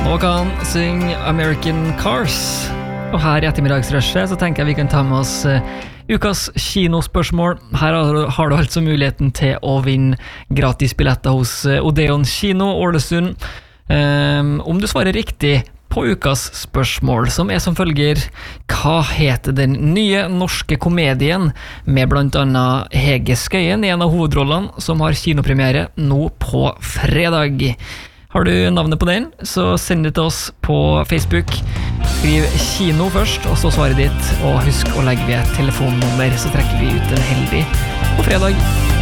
Håkan synger American Cars. Og her I ettermiddagsrushet så tenker jeg vi kan ta med oss ukas kinospørsmål. Her har du altså muligheten til å vinne gratis billetter hos Odeon Kino Ålesund. Om du svarer riktig på ukas spørsmål, som som følger: hva heter den nye norske komedien med blant annet Hege Skøyen I en av hovedrollene, som har kinopremiere nå på fredag? Har du navnet på den, så send det til oss på Facebook. Skriv kino først, og så svaret ditt, og husk å legge ved et telefonnummer, så trekker vi ut en heldig på fredag.